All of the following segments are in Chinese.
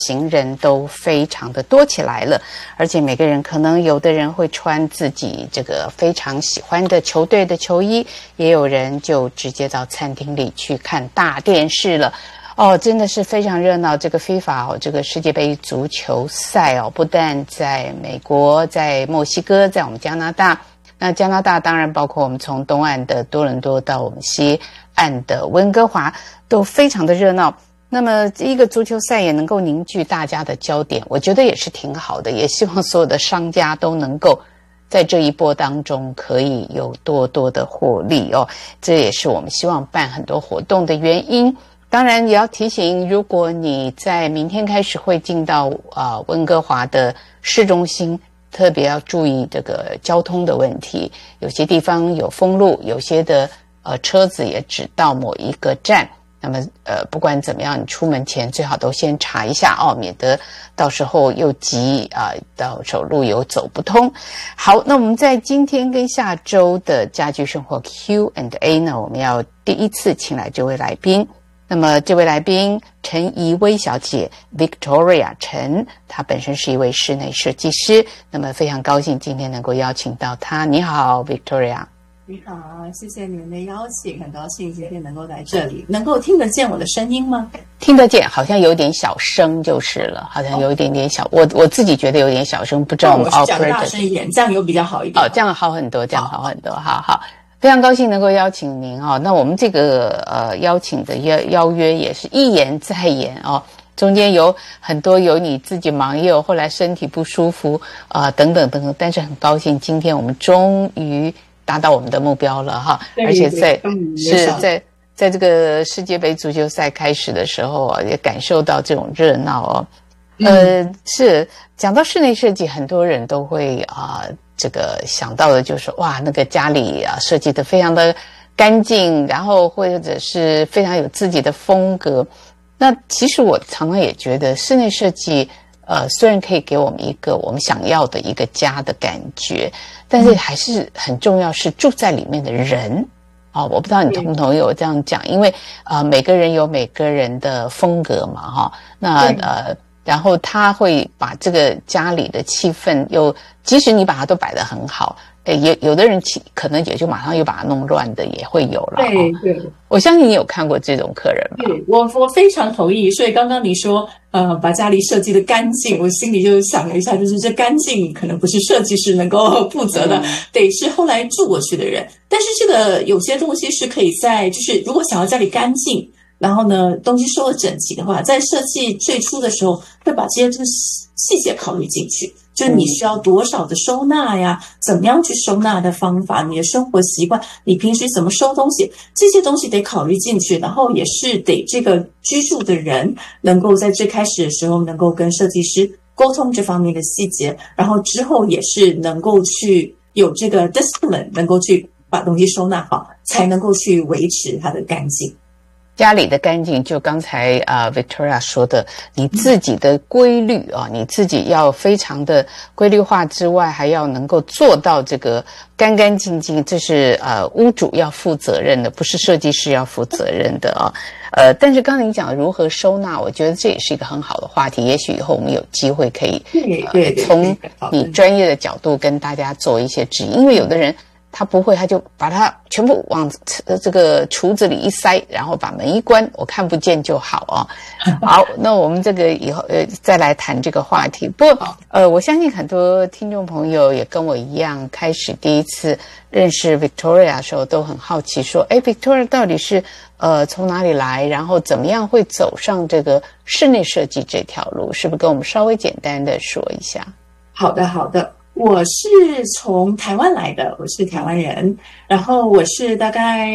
行人都非常的多起来了，而且每个人可能有的人会穿自己这个非常喜欢的球队的球衣，也有人就直接到餐厅里去看大电视了。真的是非常热闹。这个 FIFA 这个世界杯足球赛不但在美国，在墨西哥，在我们加拿大。那加拿大当然包括我们从东岸的多伦多到我们西岸的温哥华，都非常的热闹。那么一个足球赛也能够凝聚大家的焦点，我觉得也是挺好的，也希望所有的商家都能够在这一波当中可以有多多的获利这也是我们希望办很多活动的原因。当然也要提醒，如果你在明天开始会进到温哥华的市中心，特别要注意这个交通的问题，有些地方有封路，有些的车子也只到某一个站。那么不管怎么样，你出门前最好都先查一下免得到时候又急到时候路又走不通。好，那我们在今天跟下周的家居生活 Q&A 呢，我们要第一次请来这位来宾。那么这位来宾陈怡薇小姐 Victoria 陈，她本身是一位室内设计师，那么非常高兴今天能够邀请到她。你好 Victoria。 你好，谢谢你们的邀请，很高兴今天能够来这里。能够听得见我的声音吗？ 听得见，好像有点小声就是了，好像有一点点小，我自己觉得有点小声，不知道我们 operator 讲大声一点，这样有比较好一点。 这样好很多，这样好很多。好，非常高兴能够邀请您那我们这个邀请的邀约也是一言再言中间有很多有你自己忙，也有后来身体不舒服等等等等，但是很高兴今天我们终于达到我们的目标了而且在这个世界杯足球赛开始的时候也感受到这种热闹是讲到室内设计，很多人都会这个想到的就是哇，那个家里设计的非常的干净，然后或者是非常有自己的风格。那其实我常常也觉得室内设计虽然可以给我们一个我们想要的一个家的感觉，但是还是很重要是住在里面的人我不知道你同不同意我这样讲，因为每个人有每个人的风格嘛那然后他会把这个家里的气氛即使你把它都摆得很好，有的人可能也就马上又把它弄乱的也会有了。 对， 我相信你有看过这种客人吧？ 对，我非常同意。所以刚刚你说把家里设计的干净，我心里就想了一下，就是这干净可能不是设计师能够负责的，得是后来住过去的人。但是这个有些东西是可以就是如果想要家里干净，然后呢东西收得整齐的话，在设计最初的时候会把这些细节考虑进去，就是你需要多少的收纳呀，怎么样去收纳的方法，你的生活习惯，你平时怎么收东西，这些东西得考虑进去，然后也是得这个居住的人能够在最开始的时候能够跟设计师沟通这方面的细节，然后之后也是能够去有这个 discipline， 能够去把东西收纳好，才能够去维持它的干净。 家里的干净，就刚才Victoria 说的，你自己的规律你自己要非常的规律化之外，还要能够做到这个干干净净，这是屋主要负责任的，不是设计师要负责任的但是刚才你讲如何收纳，我觉得这也是一个很好的话题，也许以后我们有机会可以从你专业的角度跟大家做一些指引，因为有的人他不会，他就把它全部往这个橱子里一塞，然后把门一关，我看不见就好好，那我们这个以后再来谈这个话题。不过我相信很多听众朋友也跟我一样，开始第一次认识 Victoria 的时候都很好奇说Victoria 到底是从哪里来，然后怎么样会走上这个室内设计这条路，是不是跟我们稍微简单的说一下？ 好的，我是从台湾来的，我是台湾人，然后我是大概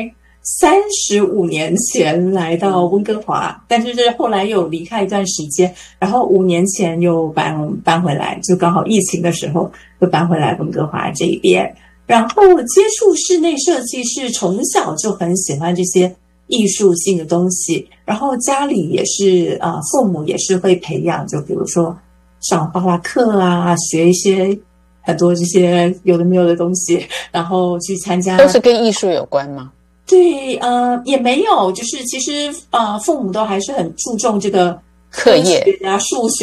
35年前来到温哥华，但是后来又离开一段时间，然后5年前又搬回来，就刚好疫情的时候就搬回来温哥华这一边。然后接触室内设计是从小就很喜欢这些艺术性的东西，然后家里也是父母也是会培养，就比如说上画画课学一些很多这些有的没有的东西，然后去参加。 都是跟艺术有关吗？ 对，也没有，就是其实父母都还是很注重这个课业数学